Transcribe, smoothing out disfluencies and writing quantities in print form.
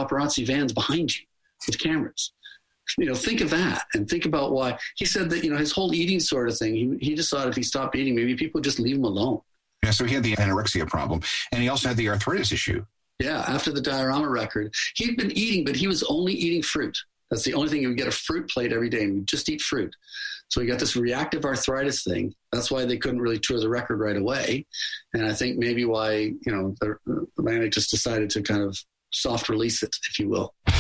paparazzi vans behind you with cameras. Think of that and think about why. He said that, his whole eating sort of thing, he just thought if he stopped eating, maybe people would just leave him alone. Yeah, so he had the anorexia problem, and he also had the arthritis issue. Yeah, after the Diorama record, he'd been eating, but he was only eating fruit. That's the only thing. He would get a fruit plate every day, and he'd just eat fruit. So he got this reactive arthritis thing. That's why they couldn't really tour the record right away. And I think maybe why, Atlantic just decided to kind of soft release it, if you will.